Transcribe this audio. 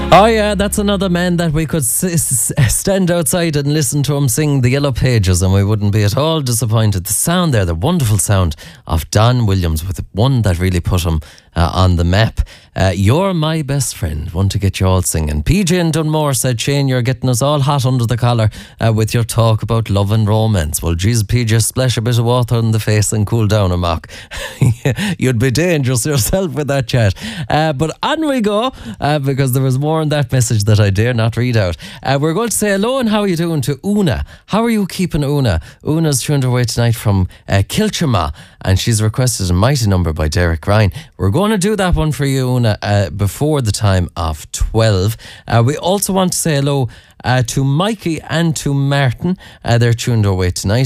Oh yeah, that's another man that we could stand outside and listen to him sing the Yellow Pages and we wouldn't be at all disappointed. The sound there, the wonderful sound of Don Williams, with one that really put him on the map. You're my best friend. Want to get you all singing. PJ in Dunmore said, Shane, you're getting us all hot under the collar with your talk about love and romance. Well, geez, PJ, splash a bit of water on the face and cool down a mock. You'd be dangerous yourself with that chat. But on we go, because there was more in that message that I dare not read out. We're going to say hello and how are you doing to Una. How are you keeping Una? Una's tuned her way tonight from Kilchama, and she's requested a mighty number by Derek Ryan. We're going to do that one for you, Una, before the time of 12. We also want to say hello to Mikey and to Martin. They're tuned our way tonight.